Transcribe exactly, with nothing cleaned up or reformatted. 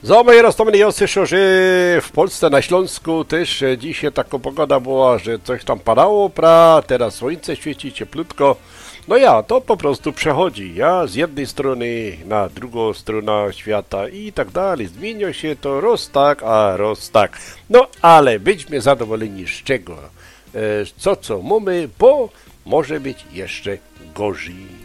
Zobacz, roztomny, ja słyszę, że w Polsce, na Śląsku też dzisiaj taka pogoda była, że coś tam padało, pra, teraz słońce świeci, cieplutko. No ja, to po prostu przechodzi, ja z jednej strony na drugą stronę świata i tak dalej. Zmienia się to roz tak, a roz tak. No ale byćmy zadowoleni z czego, e, co co mamy, bo może być jeszcze gorzej.